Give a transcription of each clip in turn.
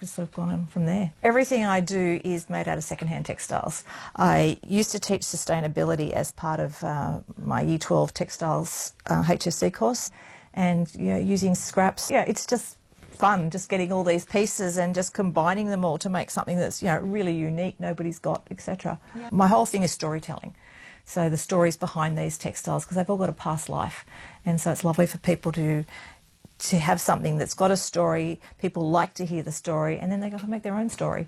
just sort of gone on from there. Everything I do is made out of secondhand textiles. I used to teach sustainability as part of my Year 12 textiles HSC course, and using scraps. It's just fun, just getting all these pieces and just combining them all to make something that's really unique, nobody's got, etc. Yeah. My whole thing is storytelling. So the stories behind these textiles, because they've all got a past life, and so it's lovely for people to have something that's got a story. People like to hear the story, and then they go and make their own story.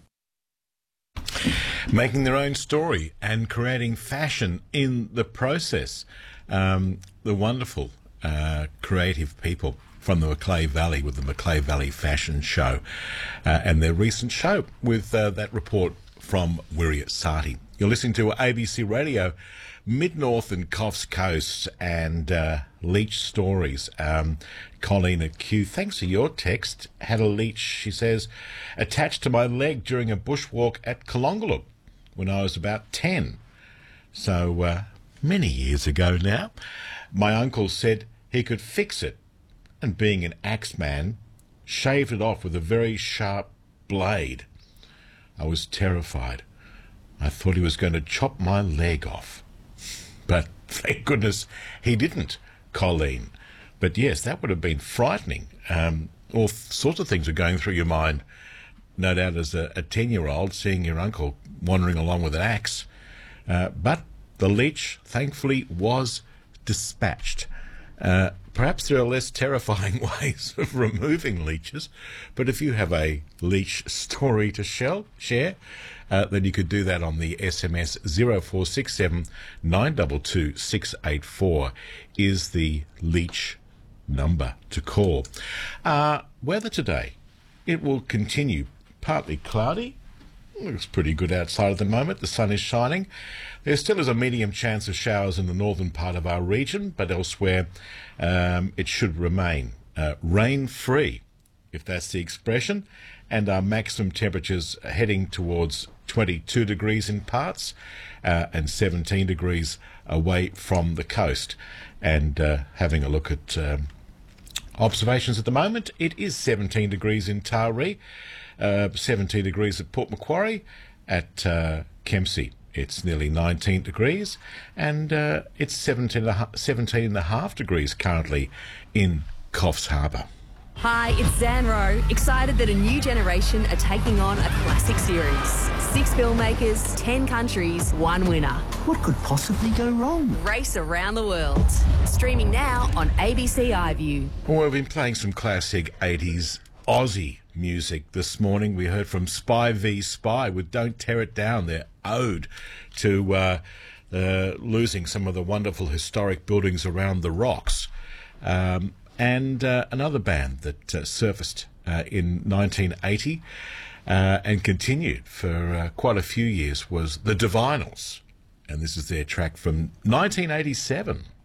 Making their own story and creating fashion in the process. The wonderful creative people from the Macleay Valley with the Macleay Valley Fashion Show and their recent show with that report from Wiriat Sati. You're listening to ABC Radio, Mid-North and Coffs Coast, and leech stories. Colleen at Kew, thanks for your text. Had a leech, she says, attached to my leg during a bushwalk at Kalongalook when I was about 10. So many years ago now. My uncle said he could fix it, and being an axeman, shaved it off with a very sharp blade. I was terrified. I thought he was going to chop my leg off. But thank goodness he didn't, Colleen. But yes, that would have been frightening. All sorts of things are going through your mind, no doubt, as a 10-year-old, seeing your uncle wandering along with an axe. But the leech, thankfully, was dispatched. Perhaps there are less terrifying ways of removing leeches, but if you have a leech story to share, then you could do that on the SMS 0467 922 684 is the leech number to call. Weather today, it will continue partly cloudy. Looks pretty good outside at the moment. The sun is shining. There still is a medium chance of showers in the northern part of our region, but elsewhere it should remain rain-free, if that's the expression, and our maximum temperatures are heading towards 22 degrees in parts and 17 degrees away from the coast. And having a look at observations at the moment, it is 17 degrees in Taree, 17 degrees at Port Macquarie, at Kempsey it's nearly 19 degrees, and it's 17 and a half degrees currently in Coffs Harbour. Hi, it's Zan Rowe, excited that a new generation are taking on a classic series. 6 filmmakers, 10 countries, 1 winner. What could possibly go wrong? Race Around the World. Streaming now on ABC iView. Well, we've been playing some classic 80s Aussie music this morning. We heard from Spy v Spy with Don't Tear It Down, their ode to losing some of the wonderful historic buildings around the rocks. And another band that surfaced in 1980 and continued for quite a few years was the Divinyls. And this is their track from 1987.